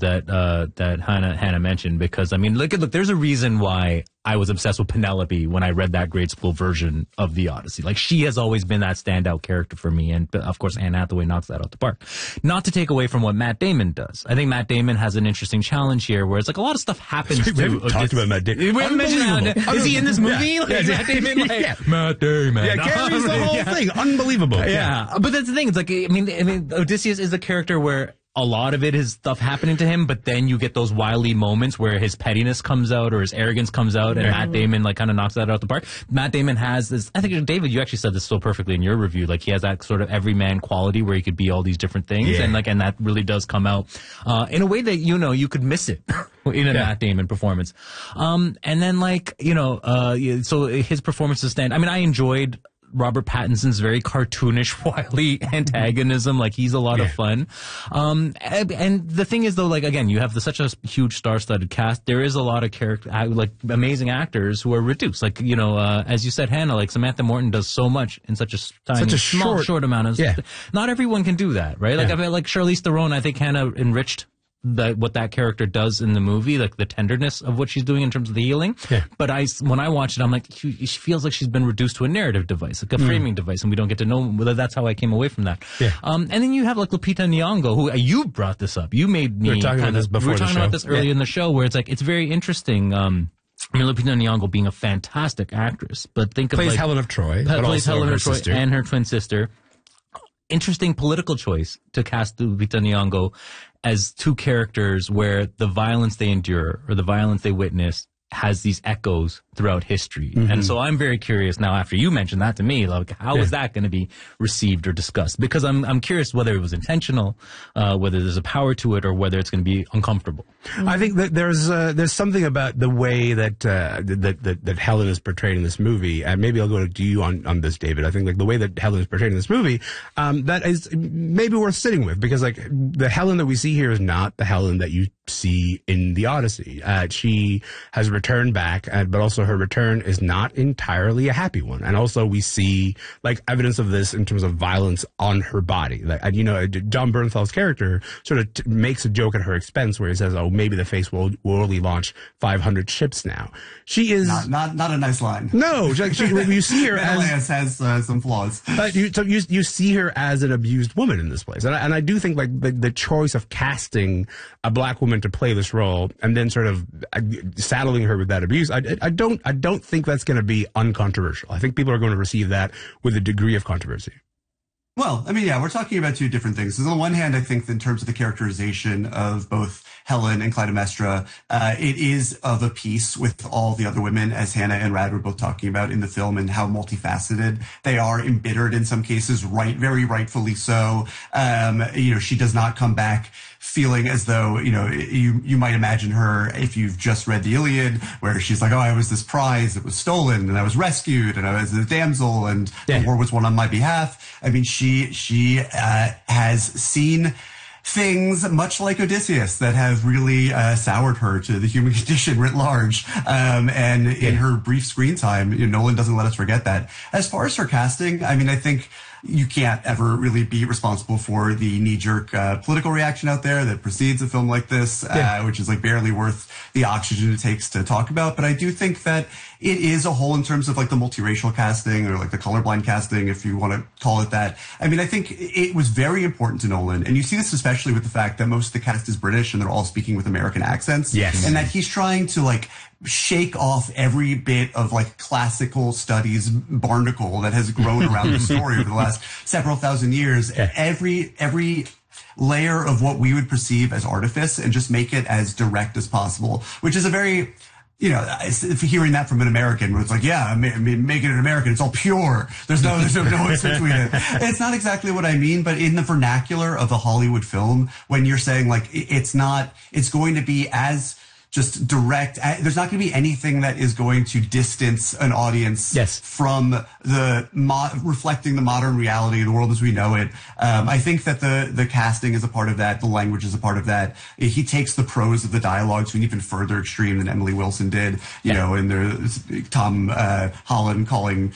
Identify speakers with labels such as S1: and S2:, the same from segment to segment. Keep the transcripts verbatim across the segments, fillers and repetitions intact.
S1: that uh, that Hannah Hannah mentioned, because I mean, look, look, there's a reason why I was obsessed with Penelope when I read that grade school version of the Odyssey. Like, she has always been that standout character for me, and of course Anne Hathaway knocks that out the park. Not to take away from what Matt Damon does. I think Matt Damon has an interesting challenge here, where it's like a lot of stuff happens.
S2: We
S1: to
S2: haven't talked about Matt Damon.
S1: We haven't mentioned Alan. Is he in this movie?
S2: Yeah.
S1: Like,
S2: Yeah.
S1: Matt Damon, like,
S2: Yeah.
S1: Matt Damon.
S2: Yeah, carries the whole
S1: Yeah.
S2: thing. Unbelievable.
S1: Yeah.
S2: Yeah.
S1: But that's the thing. It's like, I mean, I mean, Odysseus is a character where a lot of it is stuff happening to him, but then you get those wily moments where his pettiness comes out or his arrogance comes out, and
S2: Yeah.
S1: Matt Damon like kind of knocks that out the park. Matt Damon has this, I think, David, you actually said this so perfectly in your review, like he has that sort of everyman quality where he could be all these different things,
S2: Yeah.
S1: and like, and that really does come out uh in a way that, you know, you could miss it in a
S2: Yeah.
S1: Matt Damon performance. Um and then, like, you know, uh yeah, so his performances stand, I mean, I enjoyed Robert Pattinson's very cartoonish, wily antagonism. Like, he's a lot
S2: Yeah.
S1: of fun. Um, and, and the thing is, though, like, again, you have the, such a huge star-studded cast. There is a lot of character, like, amazing actors who are reduced. Like, you know, uh, as you said, Hannah, like, Samantha Morton does so much in such a tiny,
S2: Such a
S1: small,
S2: short-
S1: short amount of.
S2: Yeah.
S1: Not everyone can do that, right? Like,
S2: Yeah.
S1: I feel like Charlize Theron, I think Hannah enriched that what that character does in the movie, like the tenderness of what she's doing in terms of the healing.
S2: Yeah.
S1: But I, when I watch it, I'm like, she, she feels like she's been reduced to a narrative device, like a
S2: Mm.
S1: framing device, and we don't get to know whether that's how I came away from that.
S2: Yeah.
S1: Um, and then you have like Lupita Nyong'o, who uh, you brought this up. You made me
S2: We were talking about
S1: kinda-
S2: this before
S1: We were
S2: the
S1: talking
S2: show.
S1: about this early
S2: Yeah.
S1: in the show, where it's like, it's very interesting. Um, I mean, Lupita Nyong'o being a fantastic actress, but think of
S2: Plays
S1: like,
S2: Helen of Troy,
S1: plays
S2: but also
S1: Helen
S2: her
S1: of Troy
S2: sister.
S1: and her twin sister. Interesting political choice to cast Lupita Nyong'o as two characters where the violence they endure or the violence they witness has these echoes throughout history.
S2: Mm-hmm.
S1: And so I'm very curious now, after you mentioned that to me, like, how
S2: Yeah.
S1: is that going to be received or discussed? Because I'm I'm curious whether it was intentional, uh, whether there's a power to it, or whether it's going to be uncomfortable.
S2: I think that there's uh, there's something about the way that, uh, that that that Helen is portrayed in this movie, and maybe I'll go to you on, on this, David. I think like the way that Helen is portrayed in this movie, um, that is maybe worth sitting with, because like the Helen that we see here is not the Helen that you see in the Odyssey. Uh, she has returned back, uh, but also her return is not entirely a happy one, and also we see like evidence of this in terms of violence on her body. Like, and, you know, John Bernthal's character sort of t- makes a joke at her expense where he says, "Oh, maybe the face will will only launch five hundred ships now." She is
S3: Not, not, not a nice line.
S2: no. Like, she, you see her as
S3: Menelaus has uh, some flaws.
S2: uh, you, so you you see her as an abused woman in this place, and I, and I do think like the, the choice of casting a black woman to play this role and then sort of uh, saddling her with that abuse, I, I don't I don't think that's going to be uncontroversial. I think people are going to receive that with a degree of controversy.
S3: Well, I mean, yeah, we're talking about two different things. So on the one hand, I think in terms of the characterization of both Helen and Clytemnestra, uh, it is of a piece with all the other women, as Hannah and Rad were both talking about in the film, and how multifaceted they are, embittered in some cases, right, very rightfully so. Um, you know, she does not come back feeling as though, you know, you, you might imagine her if you've just read the Iliad, where she's like, oh, I was this prize that was stolen and I was rescued and I was a damsel and
S2: Yeah.
S3: the war was won on my behalf. I mean, she, she, uh, has seen things much like Odysseus that have really uh, soured her to the human condition writ large. Um, and in her brief screen time, you know, Nolan doesn't let us forget that. As far as her casting, I mean, I think you can't ever really be responsible for the knee-jerk uh, political reaction out there that precedes a film like this,
S2: Yeah.
S3: uh, which is like barely worth the oxygen it takes to talk about. But I do think that it is a whole in terms of like the multiracial casting or like the colorblind casting, if you want to call it that. I mean, I think it was very important to Nolan. And you see this especially with the fact that most of the cast is British and they're all speaking with American accents.
S2: Yes.
S3: And that he's trying to like shake off every bit of like classical studies barnacle that has grown around the story over the last several thousand years.
S2: Yeah.
S3: Every, every layer of what we would perceive as artifice and just make it as direct as possible, which is a very, you know, if hearing that from an American, where it's like, yeah, I mean, make it an American, it's all pure. There's no, there's no noise between it. It's not exactly what I mean, but in the vernacular of the Hollywood film, when you're saying like, it's not, it's going to be as just direct. There's not going to be anything that is going to distance an audience
S2: Yes.
S3: from the mo- reflecting the modern reality of the world as we know it. Um, I think that the the casting is a part of that. The language is a part of that. He takes the prose of the dialogue to an even further extreme than Emily Wilson did. You
S2: Yeah.
S3: know, and there's Tom uh, Holland calling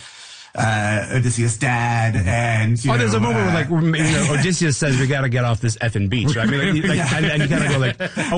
S3: uh, Odysseus dad, and you
S2: Oh,
S3: know,
S2: there's a moment
S3: uh,
S2: where like you know, Odysseus says we got to get off this effing beach. Right? I mean, like, like, and, and you kind of go like,